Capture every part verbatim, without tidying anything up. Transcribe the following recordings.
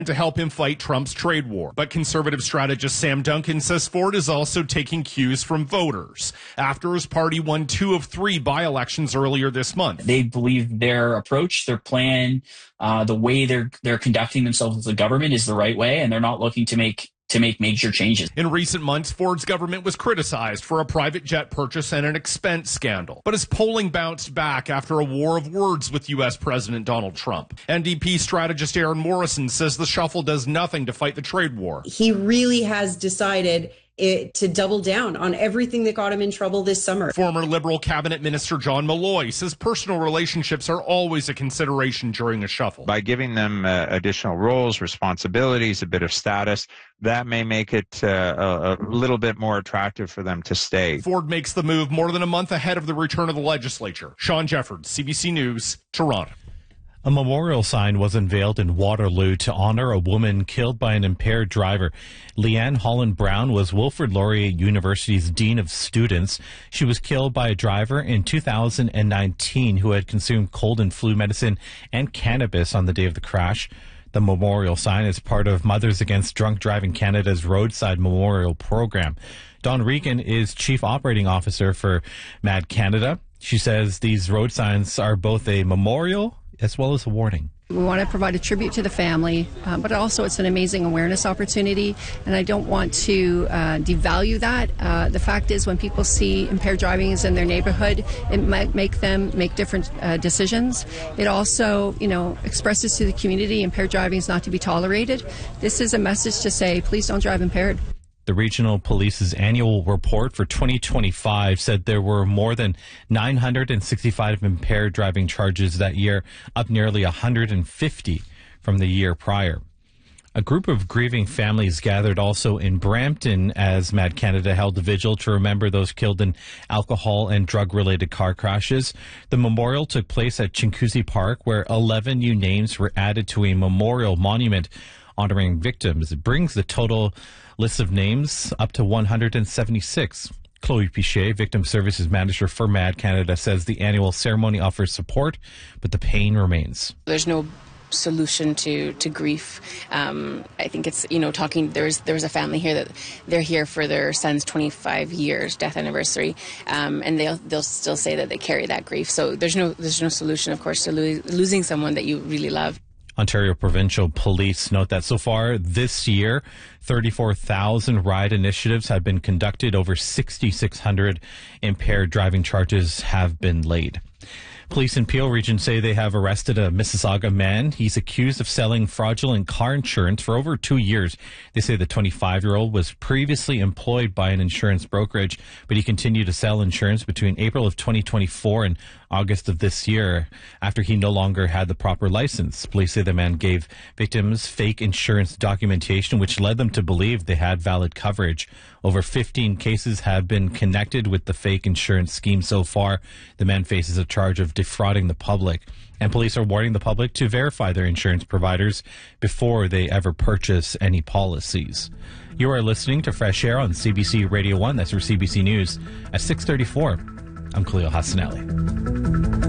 to help him fight Trump's trade war. But conservative strategist Sam Duncan says Ford is also taking cues from voters after his party won two of three by-elections earlier this month. They believe their approach, their plan, uh, the way they're they're conducting themselves as a government is the right way, and they're not looking to make to make major changes. In recent months, Ford's government was criticized for a private jet purchase and an expense scandal. But his polling bounced back after a war of words with U S President Donald Trump. N D P strategist Aaron Morrison says the shuffle does nothing to fight the trade war. He really has decided It, to double down on everything that got him in trouble this summer. Former Liberal Cabinet Minister John Malloy says personal relationships are always a consideration during a shuffle. By giving them uh, additional roles, responsibilities, a bit of status, that may make it uh, a, a little bit more attractive for them to stay. Ford makes the move more than a month ahead of the return of the legislature. Sean Jeffords, C B C News, Toronto. A memorial sign was unveiled in Waterloo to honor a woman killed by an impaired driver. Leanne Holland Brown was Wilfrid Laurier University's Dean of Students. She was killed by a driver in two thousand nineteen who had consumed cold and flu medicine and cannabis on the day of the crash. The memorial sign is part of Mothers Against Drunk Driving Canada's Roadside Memorial Program. Dawn Regan is Chief Operating Officer for M A D Canada. She says these road signs are both a memorial as well as a warning. We want to provide a tribute to the family, uh, but also it's an amazing awareness opportunity, and I don't want to uh, devalue that. Uh, the fact is, when people see impaired driving is in their neighborhood, it might make them make different uh, decisions. It also, you know, expresses to the community impaired driving is not to be tolerated. This is a message to say, please don't drive impaired. The Regional Police's annual report for twenty twenty-five said there were more than nine hundred sixty-five impaired driving charges that year, up nearly one hundred fifty from the year prior. A group of grieving families gathered also in Brampton as M A D Canada held a vigil to remember those killed in alcohol and drug-related car crashes. The memorial took place at Chinguacousy Park, where eleven new names were added to a memorial monument honoring victims. It brings the total list of names up to one hundred seventy-six. Chloe Pichet, Victim Services Manager for M A D Canada, says the annual ceremony offers support, but the pain remains. There's no solution to to grief. Um, I think it's, you know, talking, there's there's a family here that they're here for their son's twenty-five years death anniversary, um, and they'll they'll still say that they carry that grief. So there's no there's no solution, of course, to lo- losing someone that you really love. Ontario Provincial Police note that so far this year, thirty-four thousand ride initiatives have been conducted. Over six thousand six hundred impaired driving charges have been laid. Police in Peel Region say they have arrested a Mississauga man. He's accused of selling fraudulent car insurance for over two years. They say the twenty-five-year-old was previously employed by an insurance brokerage, but he continued to sell insurance between April of twenty twenty-four and August of this year after he no longer had the proper license. Police say the man gave victims fake insurance documentation, which led them to believe they had valid coverage. Over fifteen cases have been connected with the fake insurance scheme so far. The man faces a charge of defrauding the public, and police are warning the public to verify their insurance providers before they ever purchase any policies. You are listening to Fresh Air on C B C Radio one. That's for C B C News at six thirty-four. I'm Khalil Hassanelli.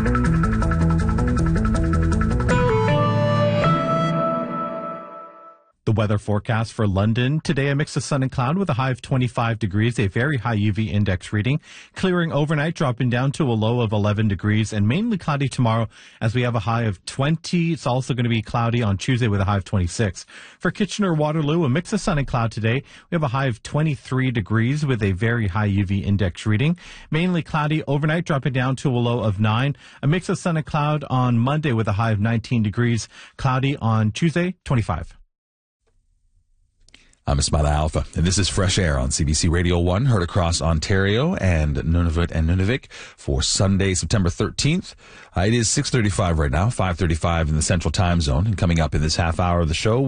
The weather forecast for London. Today, a mix of sun and cloud with a high of twenty-five degrees, a very high U V index reading. Clearing overnight, dropping down to a low of eleven degrees, and mainly cloudy tomorrow as we have a high of twenty. It's also going to be cloudy on Tuesday with a high of twenty-six. For Kitchener-Waterloo, a mix of sun and cloud today. We have a high of twenty-three degrees with a very high U V index reading. Mainly cloudy overnight, dropping down to a low of nine. A mix of sun and cloud on Monday with a high of nineteen degrees. Cloudy on Tuesday, twenty-five. I'm Ismaila Alpha, and this is Fresh Air on C B C Radio one, heard across Ontario and Nunavut and Nunavik for Sunday, September thirteenth. Uh, it is six thirty-five right now, five thirty-five in the Central Time Zone, and coming up in this half hour of the show,